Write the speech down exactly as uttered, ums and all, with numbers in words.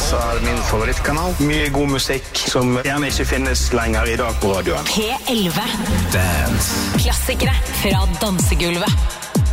er min favorittkanal. Mye god musikk som gjerne ikke finnes lenger i dag på radioen. P elleve. Dance. Klassikere fra dansegulvet.